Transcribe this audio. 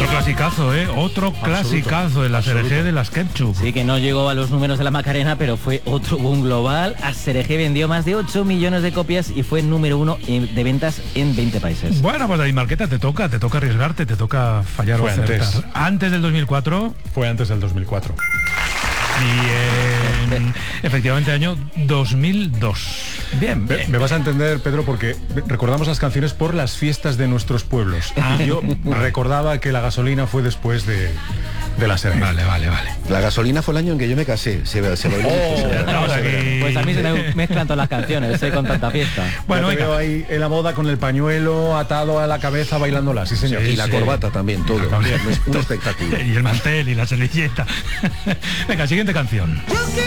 clasicazo, otro clasicazo de la Cereje de las Ketchup. Sí, que no llegó a los números de la Macarena, pero fue otro boom global. Cereje vendió más de 8 millones de copias y fue número 1 de ventas en 20 países. Bueno, pues David Marqueta, te toca arriesgarte, te toca fallar o acertar. ¿Antes del 2004? Fue antes del 2004. Bien, efectivamente, año 2002. Bien. Me vas a entender, Pedro, porque recordamos las canciones por las fiestas de nuestros pueblos. Yo recordaba que la gasolina fue después de la Cereje. Vale. La gasolina fue el año en que yo me casé. Se bailó mucho. Pues a mí se me mezclan todas las canciones, con tanta fiesta. Bueno, te veo ahí en la boda con el pañuelo atado a la cabeza bailándola, sí señor. Y la corbata también, todo. Un espectáculo. Y el mantel y la servilleta. Venga, siguiente canción.